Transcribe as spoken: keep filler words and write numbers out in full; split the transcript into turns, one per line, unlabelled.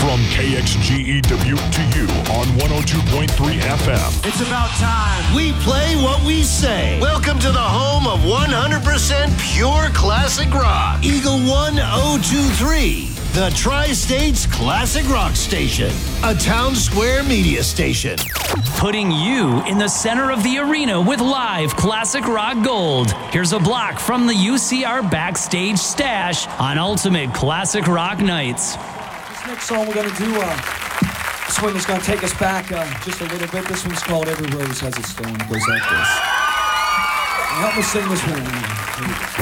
From K X G E Dubuque to you on one oh two point three F M.
It's about time.
We play what we say. Welcome to the home of one hundred percent pure classic rock. Eagle one oh two three, the Tri-States Classic Rock Station, a Town Square media station.
Putting you in the center of the arena with live classic rock gold. Here's a block from the U C R backstage stash on Ultimate Classic Rock Nights.
This next song we're going to do, uh, this one is going to take us back uh, just a little bit. This one's called Every Rose Has Its Thorn. It goes like this. Help me sing this one.